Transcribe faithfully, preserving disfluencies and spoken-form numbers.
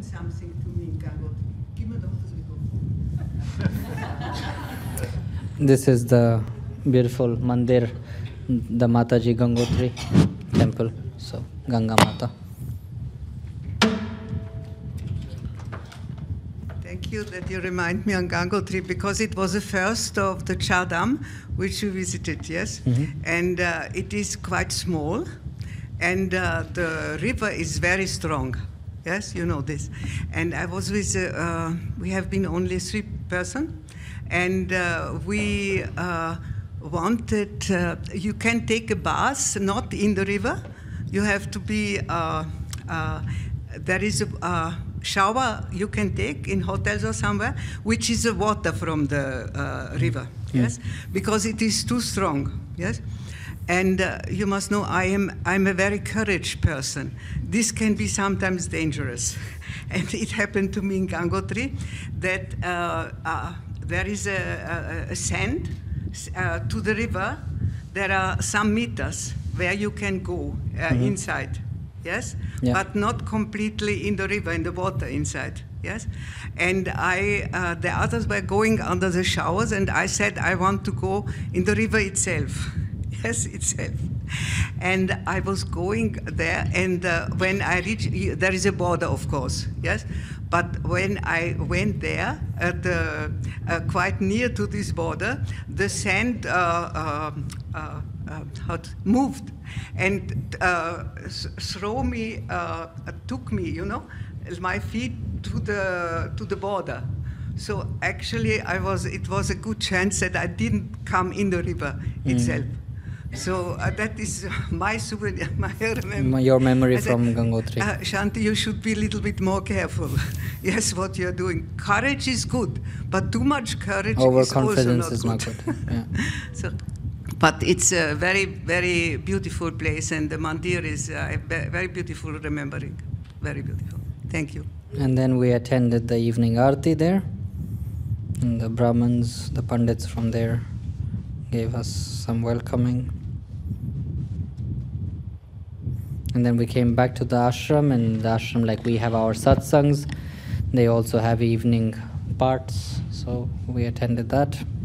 happened something to me in Gangotri. Gib mir doch das Mikro. This is the beautiful mandir, the Mataji Gangotri temple, so Ganga Mata. Thank you that you remind me on Gangotri, because it was the first of the Char Dham which we visited, yes? Mm-hmm. And uh, it is quite small, and uh, the river is very strong. Yes, you know this. And I was with, uh, uh, we have been only three person, and uh, we uh, wanted, uh, you can take a bath, not in the river. You have to be, uh, uh, there is a uh, shower you can take in hotels or somewhere, which is the water from the uh, river, yes? Because it is too strong, yes? And uh, you must know, I am I'm a very courage person. This can be sometimes dangerous. And it happened to me in Gangotri that uh, uh, there is a, a, a sand uh, to the river. There are some meters where you can go uh, mm-hmm. inside, yes? Yeah. But not completely in the river, in the water inside, yes? And I, uh, the others were going under the showers, and I said, I want to go in the river itself. Yes, itself. And I was going there, and uh, when I reached, there is a border, of course, yes? But when I went there, at the, uh, quite near to this border, the sand uh, uh, uh, uh, how to, moved and uh, throw me, uh, took me, you know, my feet to the, to the border. So actually, I was, it was a good chance that I didn't come in the river mm. itself. So uh, that is my souvenir, my memory. Your memory said, from Gangotri. Uh, Shanti, you should be a little bit more careful. Yes, what you're doing. Courage is good, but too much courage is also not is good. not good. Yeah. So, but it's a very, very beautiful place, and the mandir is uh, very beautiful remembering. Very beautiful. Thank you. And then we attended the evening Aarti there. And the Brahmins, the Pandits from there gave us some welcoming. And then we came back to the ashram, and the ashram, like we have our satsangs, they also have evening parts, so we attended that.